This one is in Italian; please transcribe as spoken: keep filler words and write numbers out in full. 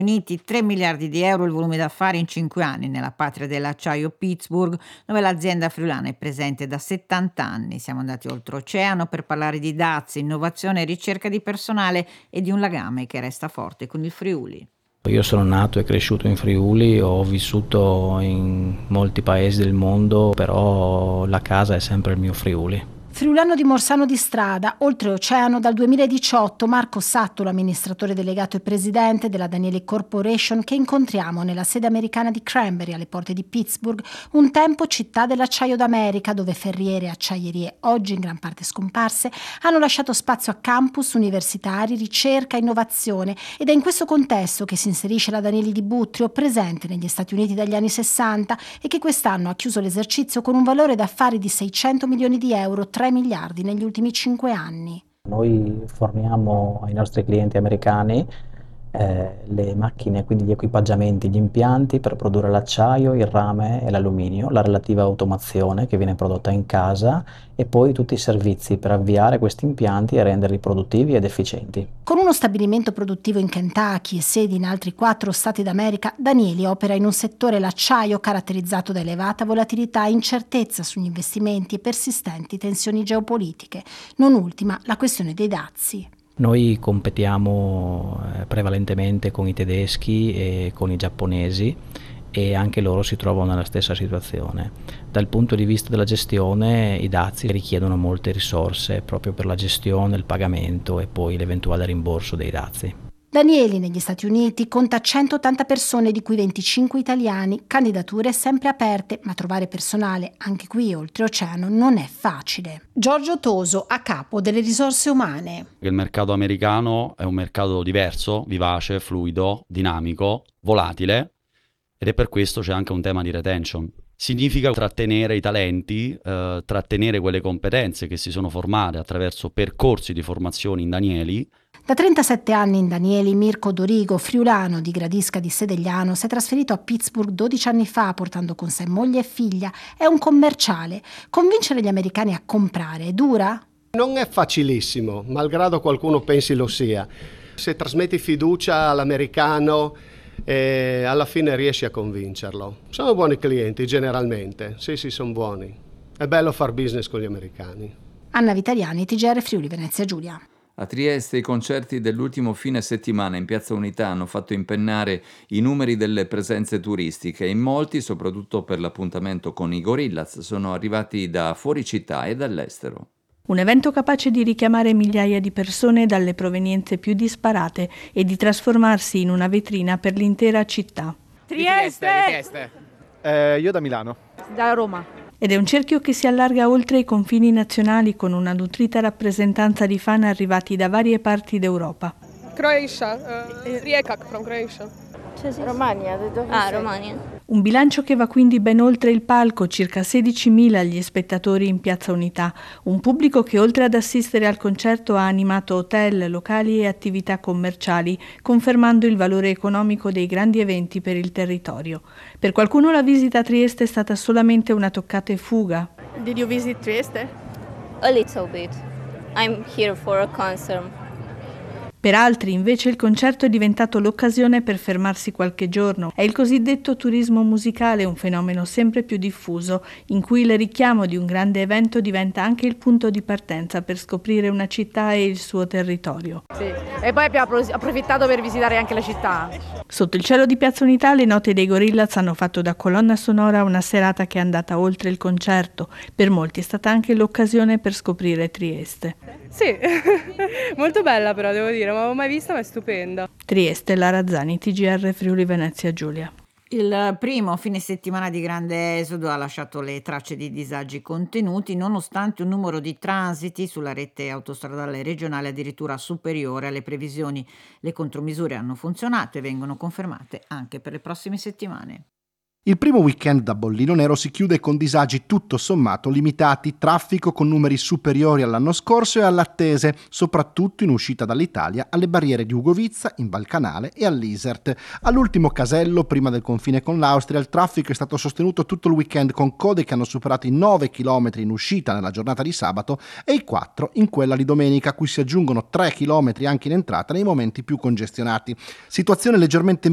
Uniti, tre miliardi di euro il volume d'affari in cinque anni nella patria dell'acciaio Pittsburgh, dove l'azienda friulana è presente da settanta anni. Siamo andati oltreoceano per parlare di dazi, innovazione e ricerca di personale e di un legame che resta forte con il Friuli. Io sono nato e cresciuto in Friuli, ho vissuto in molti paesi del mondo, però la casa è sempre il mio Friuli. Friulano di Morsano di Strada, oltreoceano dal duemiladiciotto, Marco Satto, l'amministratore delegato e presidente della Danieli Corporation, che incontriamo nella sede americana di Cranberry, alle porte di Pittsburgh, un tempo città dell'acciaio d'America, dove ferriere e acciaierie, oggi in gran parte scomparse, hanno lasciato spazio a campus universitari, ricerca e innovazione, ed è in questo contesto che si inserisce la Danieli di Buttrio, presente negli Stati Uniti dagli anni sessanta e che quest'anno ha chiuso l'esercizio con un valore d'affari di seicento milioni di euro, tre miliardi negli ultimi cinque anni. Noi forniamo ai nostri clienti americani eh, le macchine, quindi gli equipaggiamenti, gli impianti per produrre l'acciaio, il rame e l'alluminio, la relativa automazione che viene prodotta in casa e poi tutti i servizi per avviare questi impianti e renderli produttivi ed efficienti. Con uno stabilimento produttivo in Kentucky e sedi in altri quattro stati d'America, Danieli opera in un settore, l'acciaio, caratterizzato da elevata volatilità, incertezza sugli investimenti e persistenti tensioni geopolitiche. Non ultima la questione dei dazi. Noi competiamo eh, prevalentemente con i tedeschi e con i giapponesi e anche loro si trovano nella stessa situazione. Dal punto di vista della gestione i dazi richiedono molte risorse proprio per la gestione, il pagamento e poi l'eventuale rimborso dei dazi. Danieli negli Stati Uniti conta centottanta persone, di cui venticinque italiani, candidature sempre aperte, ma trovare personale anche qui oltreoceano non è facile. Giorgio Toso, a capo delle risorse umane. Il mercato americano è un mercato diverso, vivace, fluido, dinamico, volatile, ed è per questo c'è anche un tema di retention. Significa trattenere i talenti, eh, trattenere quelle competenze che si sono formate attraverso percorsi di formazione in Danieli. Da trentasette anni in Danieli, Mirko Dorigo, friulano di Gradisca di Sedegliano, si è trasferito a Pittsburgh dodici anni fa portando con sé moglie e figlia. È un commerciale. Convincere gli americani a comprare è dura? Non è facilissimo, malgrado qualcuno pensi lo sia. Se trasmetti fiducia all'americano, e alla fine riesci a convincerlo. Sono buoni clienti generalmente, sì sì sono buoni. È bello far business con gli americani. Anna Vitaliani, T G R Friuli Venezia Giulia. A Trieste i concerti dell'ultimo fine settimana in Piazza Unità hanno fatto impennare i numeri delle presenze turistiche. In molti, soprattutto per l'appuntamento con i Gorillaz, sono arrivati da fuori città e dall'estero. Un evento capace di richiamare migliaia di persone dalle provenienze più disparate e di trasformarsi in una vetrina per l'intera città. Trieste! Di Trieste. Eh, io da Milano. Da Roma. Ed è un cerchio che si allarga oltre i confini nazionali con una nutrita rappresentanza di fan arrivati da varie parti d'Europa. Croatia, uh, Rijeka from Croatia. Romania, ah, Romania. Un bilancio che va quindi ben oltre il palco, circa sedicimila gli spettatori in Piazza Unità, un pubblico che oltre ad assistere al concerto ha animato hotel, locali e attività commerciali, confermando il valore economico dei grandi eventi per il territorio. Per qualcuno la visita a Trieste è stata solamente una toccata e fuga. Did you visit Trieste? A little bit. I'm here for a concert. Per altri, invece, il concerto è diventato l'occasione per fermarsi qualche giorno. È il cosiddetto turismo musicale, un fenomeno sempre più diffuso, in cui il richiamo di un grande evento diventa anche il punto di partenza per scoprire una città e il suo territorio. Sì, e poi abbiamo approfittato per visitare anche la città. Sotto il cielo di Piazza Unità, le note dei Gorillaz hanno fatto da colonna sonora una serata che è andata oltre il concerto. Per molti è stata anche l'occasione per scoprire Trieste. Sì, molto bella però, devo dire. Non l'avevo mai vista, ma è stupenda. Trieste, Lara Zani, T G R Friuli Venezia Giulia. Il primo fine settimana di grande esodo ha lasciato le tracce di disagi contenuti, nonostante un numero di transiti sulla rete autostradale regionale addirittura superiore alle previsioni. Le contromisure hanno funzionato e vengono confermate anche per le prossime settimane. Il primo weekend da bollino nero si chiude con disagi tutto sommato limitati, traffico con numeri superiori all'anno scorso e all'attese, soprattutto in uscita dall'Italia alle barriere di Ugovizza, in Valcanale e all'Isert. All'ultimo casello, prima del confine con l'Austria, il traffico è stato sostenuto tutto il weekend con code che hanno superato i nove chilometri in uscita nella giornata di sabato e i quattro in quella di domenica, a cui si aggiungono tre chilometri anche in entrata nei momenti più congestionati. Situazione leggermente